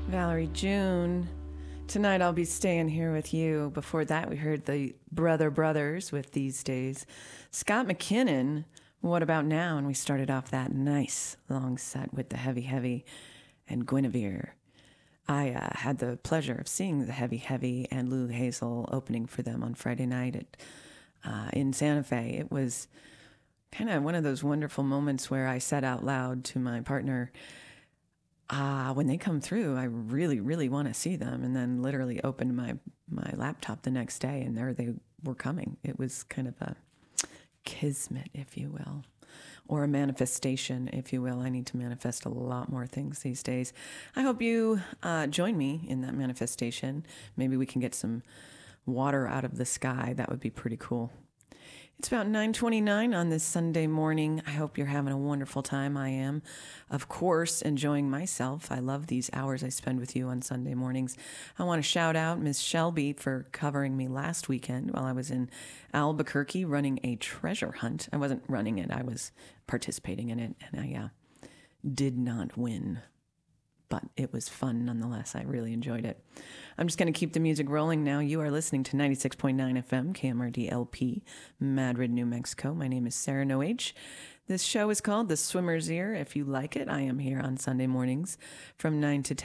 Valerie June. Tonight I'll be staying here with you. Before that, we heard the Brothers with These Days. Scott McKinnon, What About Now? And we started off that nice long set with the Heavy Heavy and Guinevere. I had the pleasure of seeing the Heavy Heavy and Lou Hazel opening for them on Friday night in Santa Fe. It was kind of one of those wonderful moments where I said out loud to my partner, when they come through, I really, really want to see them. And then literally opened my laptop the next day, and there they were coming. It was kind of a kismet, if you will, or a manifestation, if you will. I need to manifest a lot more things these days. I hope you join me in that manifestation. Maybe we can get some water out of the sky. That would be pretty cool. It's about 9:29 on this Sunday morning. I hope you're having a wonderful time. I am, of course, enjoying myself. I love these hours I spend with you on Sunday mornings. I want to shout out Miss Shelby for covering me last weekend while I was in Albuquerque running a treasure hunt. I wasn't running it. I was participating in it, and I did not win. But it was fun nonetheless. I really enjoyed it. I'm just going to keep the music rolling now. You are listening to 96.9 FM, KMRD LP, Madrid, New Mexico. My name is Sarah No H. This show is called The Swimmer's Ear. If you like it, I am here on Sunday mornings from 9 to 10.